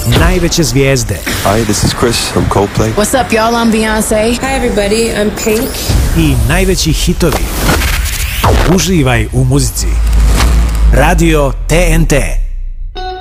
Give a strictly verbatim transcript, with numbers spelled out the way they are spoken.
najveće zvijezde. Hi, this is Chris from Coldplay. What's up, y'all? I'm Beyoncé. Hi, everybody. I'm Pink. I najveći hitovi. Uživaj u muzici. Radio T N T.